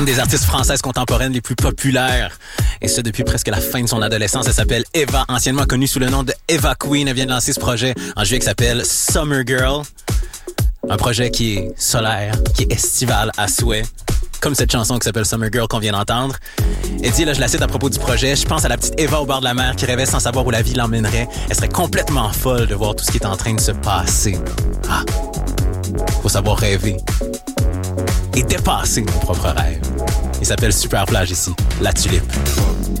Des artistes françaises contemporaines les plus populaires, et ce depuis presque la fin de son adolescence. Elle s'appelle Eva, anciennement connue sous le nom de Eva Queen. Elle vient de lancer ce projet en juillet qui s'appelle Summer Girl. Un projet qui est solaire, qui est estival à souhait, comme cette chanson qui s'appelle Summer Girl qu'on vient d'entendre. Elle dit, là, je la cite à propos du projet, je pense à la petite Eva au bord de la mer qui rêvait sans savoir où la vie l'emmènerait. Elle serait complètement folle de voir tout ce qui est en train de se passer. Ah, faut savoir rêver et dépasser nos propres rêves. Il s'appelle Super Plage ici, La Tulipe.